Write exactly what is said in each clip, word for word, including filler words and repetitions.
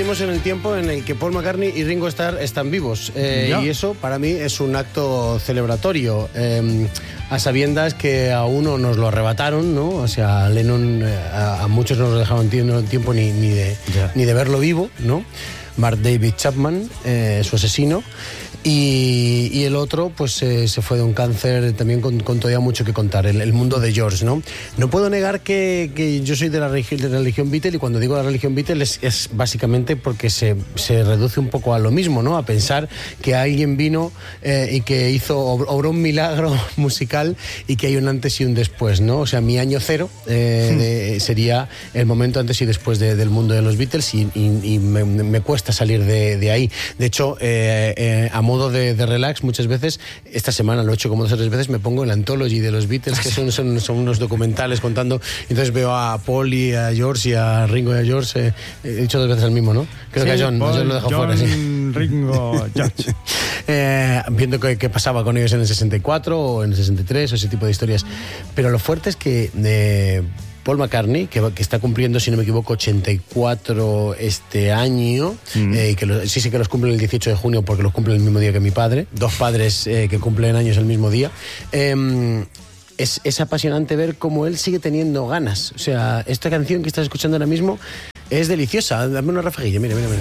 vivimos en el tiempo en el que Paul McCartney y Ringo Starr están vivos. Eh, y eso para mí es un acto celebratorio. Eh, a sabiendas que a uno nos lo arrebataron, ¿no? O sea, a Lennon, a, a muchos no nos dejaron tiempo ni, ni, de, yeah. ni de verlo vivo, ¿no? Mark David Chapman, eh, su asesino. Y, y el otro, pues eh, se fue de un cáncer también con, con todavía mucho que contar, el, el mundo de George, ¿no? No puedo negar que, que yo soy de la, religión, de la religión Beatle, y cuando digo la religión Beatle es, es básicamente porque se, se reduce un poco a lo mismo, ¿no? A pensar que alguien vino eh, y que hizo, obró un milagro musical y que hay un antes y un después, ¿no? O sea, mi año cero eh, hmm. de, sería el momento antes y después de, del mundo de los Beatles, y, y, y me, me cuesta salir de, de ahí. De hecho, eh, eh, a modo De, de relax, muchas veces, esta semana lo he hecho como dos o tres veces, me pongo el Anthology de los Beatles, que son, son, son unos documentales contando, entonces veo a Paul y a George y a Ringo y a George, eh, he dicho dos veces el mismo, ¿no? Creo sí, que a John, Paul, John lo dejo fuera, sí. Ringo, George. eh, viendo qué, qué pasaba con ellos en el sesenta y cuatro o en el sesenta y tres o ese tipo de historias. Pero lo fuerte es que eh, Paul McCartney, que, que está cumpliendo, si no me equivoco, ochenta y cuatro este año, mm. eh, que lo, sí sé que los cumple el dieciocho de junio porque los cumple el mismo día que mi padre, dos padres eh, que cumplen años el mismo día. Eh, es, es apasionante ver cómo él sigue teniendo ganas. O sea, esta canción que estás escuchando ahora mismo es deliciosa. Dame una rafajilla, mira, mira, mira.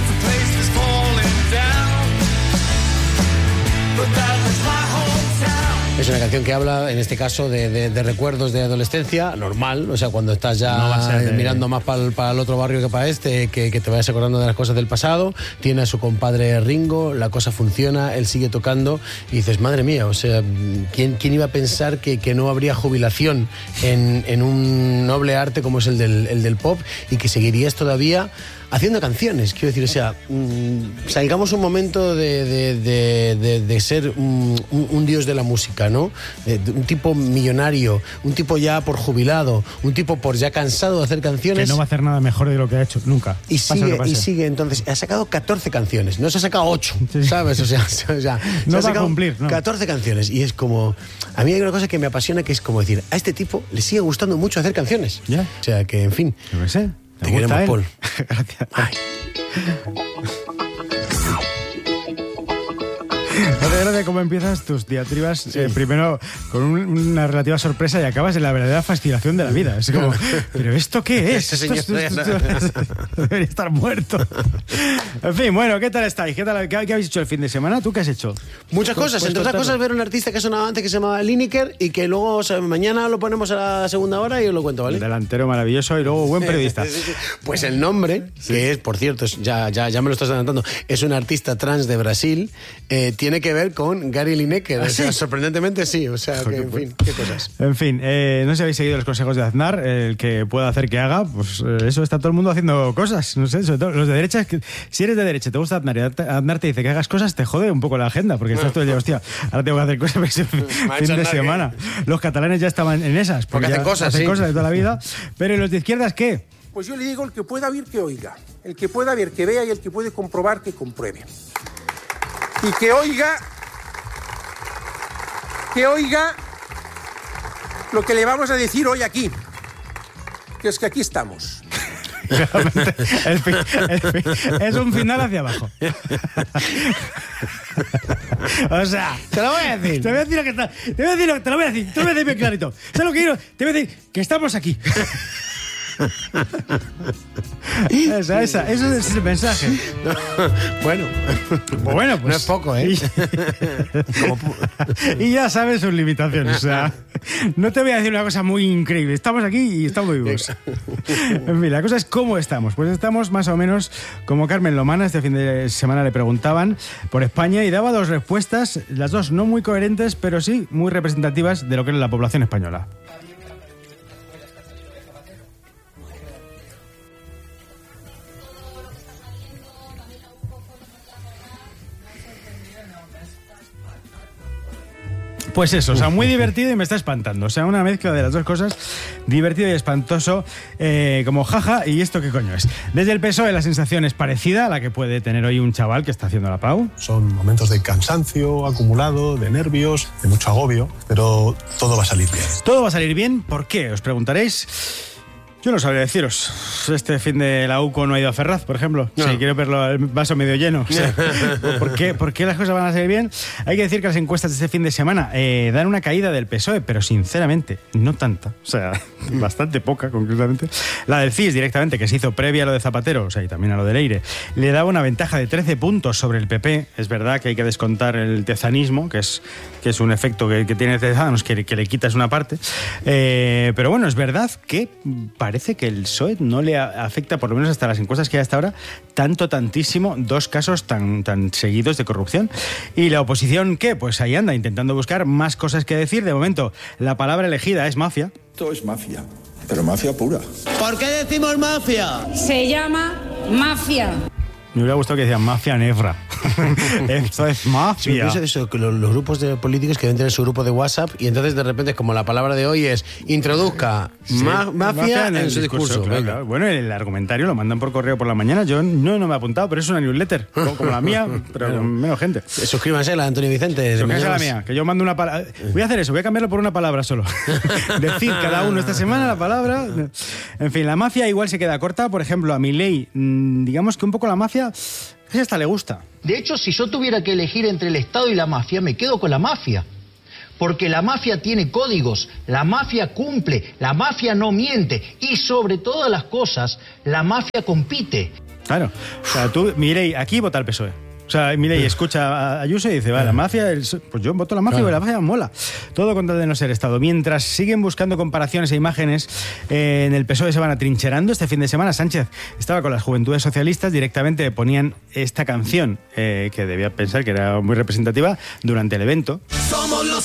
Es una canción que habla, en este caso, de, de, de recuerdos de adolescencia, normal, o sea, cuando estás ya no de... mirando más para el, para el otro barrio que para este, que, que te vayas acordando de las cosas del pasado. Tiene a su compadre Ringo, la cosa funciona, él sigue tocando y dices, madre mía, o sea, ¿quién, quién iba a pensar que, que no habría jubilación en, en un noble arte como es el del, el del pop, y que seguirías todavía haciendo canciones? Quiero decir, o sea, mmm, salgamos un momento de, de, de, de, de ser un, un, un dios de la música, ¿no? De, de un tipo millonario, un tipo ya por jubilado, un tipo por ya cansado de hacer canciones. Que no va a hacer nada mejor de lo que ha hecho, nunca. Y sigue, y sigue, entonces, ha sacado catorce canciones, no se ha sacado ocho, sí. ¿Sabes? O sea, o sea no se va a cumplir, ¿no? catorce canciones, y es como, a mí hay una cosa que me apasiona, que es como decir, a este tipo le sigue gustando mucho hacer canciones. ¿Ya? O sea, que, en fin. Yo qué sé. Te queremos, Paul. Gracias. Ay. No te gracia cómo empiezas tus diatribas, sí. eh, primero con un, una relativa sorpresa y acabas en la verdadera fascinación de la vida. Es como, ¿pero esto qué es? Ese esto, señor esto, esto, esto, esto, debería estar muerto. En fin, bueno, ¿qué tal estáis? ¿Qué, tal, qué, ¿Qué habéis hecho el fin de semana? ¿Tú qué has hecho? Muchas cosas, entre otras cosas ver un artista que sonaba antes que se llamaba Lineker y que luego, o sea, mañana lo ponemos a la segunda hora y os lo cuento, ¿vale? Un delantero maravilloso y luego buen periodista. Sí, sí, sí. Pues el nombre, sí. que es, por cierto, ya, ya, ya me lo estás adelantando, es un artista trans de Brasil, eh, tiene que ver con Gary Lineker, ¿Ah, o sea, sí? sorprendentemente sí, o sea, que, en fin, qué cosas. En fin, eh, no sé si habéis seguido los consejos de Aznar, el que pueda hacer que haga, pues eh, eso, está todo el mundo haciendo cosas, no sé, sobre todo los de derecha, que, si eres de derecha, te gusta Aznar y Aznar te dice que hagas cosas, te jode un poco la agenda, porque estás todo el día, hostia, ahora tengo que hacer cosas para ese fin de semana. Que... Los catalanes ya estaban en esas, porque, porque hacen cosas, hacen sí. cosas de toda la vida, pero ¿y los de izquierdas qué? Pues yo le digo, el que pueda ver, que oiga, el que pueda ver, que vea, y el que puede comprobar, que compruebe. Y que oiga... que oiga lo que le vamos a decir hoy aquí, que es que aquí estamos. el fin, el fin, es un final hacia abajo. O sea, te lo voy a decir. Te voy a decir lo que está. Te voy a decir, te lo voy a decir. Te lo voy a decir bien clarito. ¿Sabes lo que quiero? Te voy a decir que estamos aquí. Esa, esa, eso es el mensaje. Bueno, bueno, pues no es poco, ¿eh? Y, Como... y ya sabes sus limitaciones. O sea, no te voy a decir una cosa muy increíble. Estamos aquí y estamos vivos. En fin, la cosa es cómo estamos. Pues estamos más o menos como Carmen Lomana. Este fin de semana le preguntaban por España y daba dos respuestas, las dos no muy coherentes, pero sí muy representativas de lo que es la población española. Pues eso, o sea, muy divertido y me está espantando. O sea, una mezcla de las dos cosas, divertido y espantoso, eh, como jaja, ¿y esto qué coño es? Desde el P S O E la sensación es parecida a la que puede tener hoy un chaval que está haciendo la Pau. Son momentos de cansancio acumulado, de nervios, de mucho agobio, pero todo va a salir bien. ¿Todo va a salir bien? ¿Por qué? Os preguntaréis. Yo no sabría deciros. Este fin de la U C O no ha ido a Ferraz, por ejemplo. No. Si quiero verlo el vaso medio lleno. O sea, ¿por, qué, ¿Por qué las cosas van a salir bien? Hay que decir que las encuestas de este fin de semana eh, dan una caída del P S O E, pero sinceramente, no tanta. O sea, bastante poca, concretamente. La del C I S directamente, que se hizo previa a lo de Zapatero, o sea, y también a lo de Leire, le daba una ventaja de trece puntos sobre el P P. Es verdad que hay que descontar el tezanismo, que es, que es un efecto que, que tiene Tezanos, que, que le quitas una parte. Eh, pero bueno, es verdad que parece que el P S O E no le afecta, por lo menos hasta las encuestas que hay hasta ahora, tanto, tantísimo, dos casos tan, tan seguidos de corrupción. ¿Y la oposición qué? Pues ahí anda, intentando buscar más cosas que decir. De momento, la palabra elegida es mafia. Esto es mafia, pero mafia pura. ¿Por qué decimos mafia? Se llama mafia. Me hubiera gustado que decían mafia nefra. Esto es mafia. Sí, eso, que los, los grupos de políticos que deben tener su grupo de WhatsApp y entonces de repente como la palabra de hoy es introduzca sí, ma mafia, mafia en, en su discurso. discurso claro, claro. Bueno, el argumentario lo mandan por correo por la mañana. Yo no, no me he apuntado, pero es una newsletter, como, como la mía, pero con menos gente. Suscríbanse a la de Antonio Vicente. Suscríbanse a la mía, que yo mando una palabra. Voy a hacer eso, voy a cambiarlo por una palabra solo. Decir cada uno esta semana la palabra. En fin, la mafia igual se queda corta. Por ejemplo, a Milei, digamos que un poco la mafia... A esta le gusta. De hecho, si yo tuviera que elegir entre el Estado y la mafia, me quedo con la mafia. Porque la mafia tiene códigos, la mafia cumple, la mafia no miente y sobre todas las cosas, la mafia compite. Claro. O sea, tú, Milei, aquí vota el P S O E. O sea, Milei escucha a Ayuso y dice, va, la mafia, el... pues yo voto la mafia, claro. Porque la mafia mola. Todo con tal de no ser Estado. Mientras siguen buscando comparaciones e imágenes, eh, en el P S O E se van atrincherando. Este fin de semana Sánchez estaba con las Juventudes Socialistas, directamente ponían esta canción, eh, que debía pensar que era muy representativa, durante el evento. Somos los